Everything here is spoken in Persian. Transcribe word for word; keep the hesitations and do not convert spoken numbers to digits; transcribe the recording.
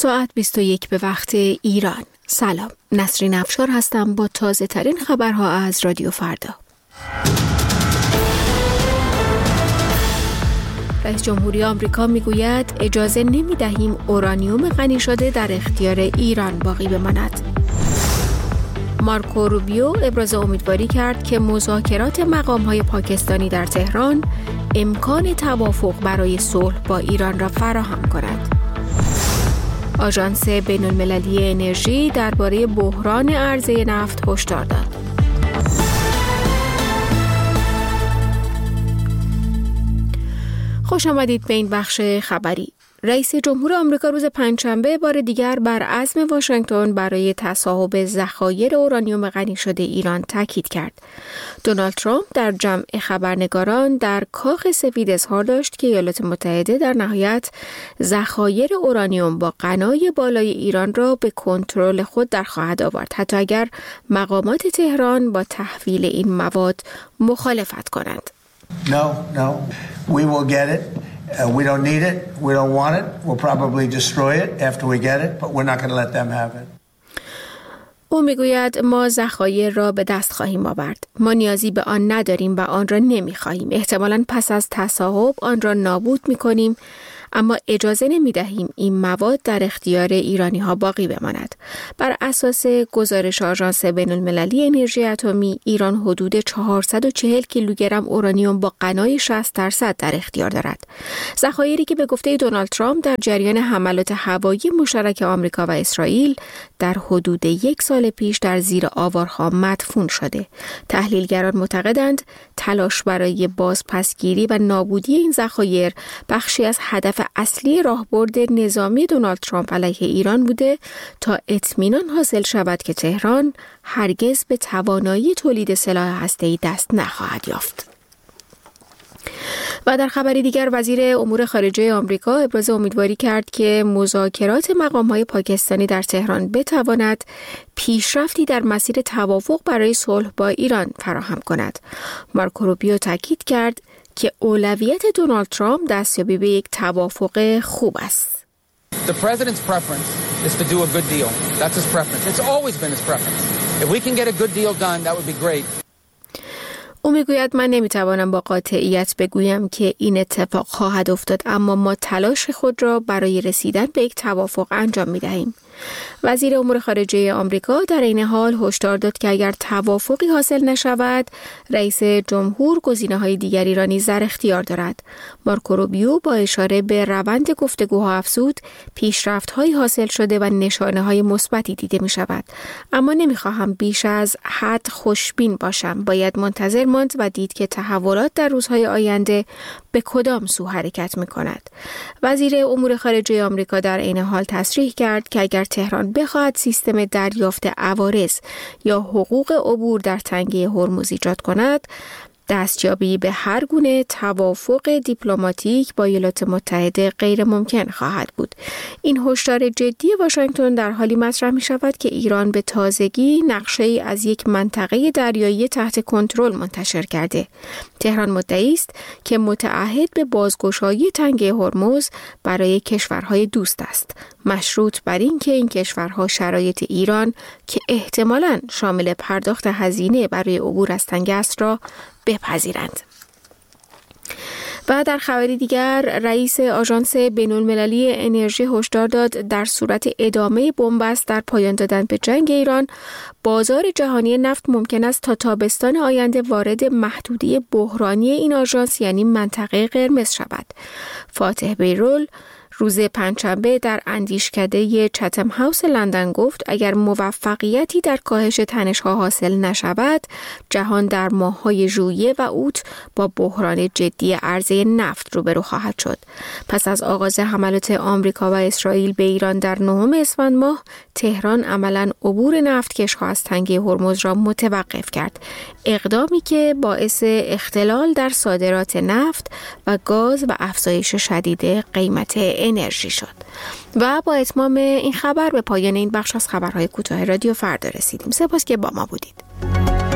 ساعت بیست و یک به وقت ایران. سلام، نسرین افشار هستم با تازه ترین خبرها از رادیو فردا. رئیس جمهوری آمریکا میگوید اجازه نمی دهیم اورانیوم غنی شده در اختیار ایران باقی بماند. مارکو روبیو ابراز امیدواری کرد که مذاکرات مقام‌های پاکستانی در تهران امکان توافق برای صلح با ایران را فراهم کند. آژانس بین‌المللی انرژی درباره بحران عرضه نفت هشدار داد. خوش آمدید به این بخش خبری. رئیس جمهور آمریکا روز پنجشنبه بار دیگر بر عزم واشنگتن برای تصاحب ذخایر اورانیوم غنی شده ایران تاکید کرد. دونالد ترامپ در جمع خبرنگاران در کاخ سفید اظهار داشت که ایالات متحده در نهایت ذخایر اورانیوم با غنای بالای ایران را به کنترل خود در خواهد آورد، حتی اگر مقامات تهران با تحویل این مواد مخالفت کنند. No, no. We will get it. Uh, we don't need it. We don't want it. We'll probably destroy it after we get it, but we're not going to let them have it. او میگوید ما ذخایر را به دست خواهیم آورد. ما نیازی به آن نداریم و آن را نمیخواهیم. احتمالاً پس از تصاحب آن را نابود میکنیم، اما اجازه نمی دهیم این مواد در اختیار ایرانی ها باقی بماند. بر اساس گزارش آژانس بین‌المللی انرژی اتمی، ایران حدود چهارصد و چهل کیلوگرم اورانیوم با غنای شصت درصد در اختیار دارد. ذخایری که به گفته دونالد ترامپ در جریان حملات هوایی مشترک آمریکا و اسرائیل در حدود یک سال پیش در زیر آوارها مدفون شده. تحلیلگران معتقدند تلاش برای بازپسگیری و نابودی این ذخایر بخشی از هدف اصلی راهبرد نظامی دونالد ترامپ علیه ایران بوده تا اطمینان حاصل شود که تهران هرگز به توانایی تولید سلاح هسته‌ای دست نخواهد یافت. و در خبری دیگر وزیر امور خارجه آمریکا ابراز امیدواری کرد که مذاکرات مقام‌های پاکستانی در تهران بتواند پیشرفتی در مسیر توافق برای صلح با ایران فراهم کند. مارکو روبیو تاکید کرد که اولویت دونالد ترامپ دستیابی به یک توافق خوب است. The president's preference is to do a good deal. That's his preference. It's always been his preference. If we can get a good deal done, that would be great. او میگوید من نمیتوانم با قاطعیت بگویم که این اتفاق خواهد افتاد، اما ما تلاش خود را برای رسیدن به یک توافق انجام میدهیم. وزیر امور خارجه آمریکا در این حال هشدار داد که اگر توافقی حاصل نشود، رئیس جمهور گزینه‌های دیگری را نیز در اختیار دارد. مارکو روبیو با اشاره به روند گفتگوها افزود پیشرفت‌های حاصل شده و نشانه‌های مثبتی دیده می‌شود، اما نمی‌خواهم بیش از حد خوشبین باشم. باید منتظر ماند و دید که تحولات در روزهای آینده به کدام سو حرکت می‌کند. وزیر امور خارجه آمریکا در این حال تصریح کرد که اگر تهران بخواهد سیستم دریافت عوارض یا حقوق عبور در تنگه هرمز ایجاد کند، دستیابی به هر گونه توافق دیپلماتیک با ایالات متحده غیر ممکن خواهد بود. این هشدار جدی واشنگتن در حالی مطرح می شود که ایران به تازگی نقشه‌ای از یک منطقه دریایی تحت کنترل منتشر کرده. تهران مدعی است که متعهد به بازگشایی تنگه هرمز برای کشورهای دوست است، مشروط بر این که این کشورها شرایط ایران که احتمالاً شامل پرداخت هزینه برای عبور از تنگه است را بپذیرند. و در خبری دیگر رئیس آژانس بین‌المللی انرژی هشدار داد در صورت ادامه بنبست در پایان دادن به جنگ ایران، بازار جهانی نفت ممکن است تا تابستان آینده وارد محدوده بحرانی این آژانس یعنی منطقه قرمز شود. فاتح بیرول روز پنجشنبه در اندیشکده چتم هاوس لندن گفت اگر موفقیتی در کاهش تنش‌ها حاصل نشود، جهان در ماه‌های ژوئیه و اوت با بحران جدی عرضه نفت روبرو خواهد شد. پس از آغاز حملات آمریکا و اسرائیل به ایران در نهم اسفند ماه، تهران عملاً عبور نفتکش‌ها از تنگه هرمز را متوقف کرد، اقدامی که باعث اختلال در صادرات نفت و گاز و افزایش شدید قیمت انرژی شد. و با اتمام این خبر به پایان این بخش از خبرهای کوتاه رادیو فردا رسیدیم. سپاس که با ما بودید.